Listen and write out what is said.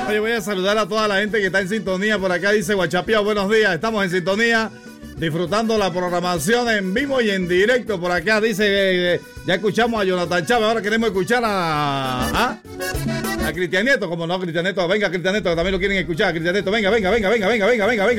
Oye, voy a saludar a toda la gente que está en sintonía por acá. Dice Guachapía, buenos días, estamos en sintonía, disfrutando la programación en vivo y en directo por acá. Dice, ya escuchamos a Jonathan Chávez, ahora queremos escuchar a Cristian Nieto. Como no, Cristian Nieto, venga Cristian Nieto, que también lo quieren escuchar. Cristian Nieto, venga.